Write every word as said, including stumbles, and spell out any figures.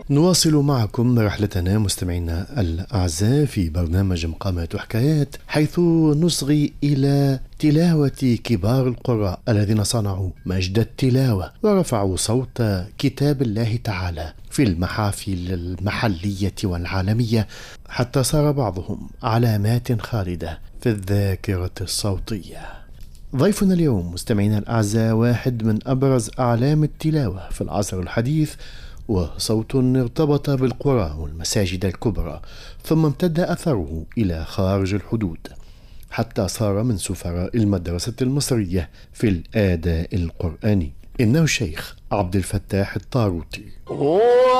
نواصل معكم رحلتنا مستمعينا الأعزاء في برنامج مقامات وحكايات، حيث نصغي إلى تلاوة كبار القراء الذين صنعوا مجد التلاوة ورفعوا صوت كتاب الله تعالى في المحافل المحلية والعالمية، حتى صار بعضهم علامات خالدة في الذاكرة الصوتية. ضيفنا اليوم مستمعينا الأعزاء واحد من أبرز أعلام التلاوة في العصر الحديث، وصوت ارتبط بالقرى والمساجد الكبرى، ثم امتد أثره إلى خارج الحدود حتى صار من سفراء المدرسة المصرية في الأداء القرآني. إنه الشيخ عبد الفتاح الطاروطي.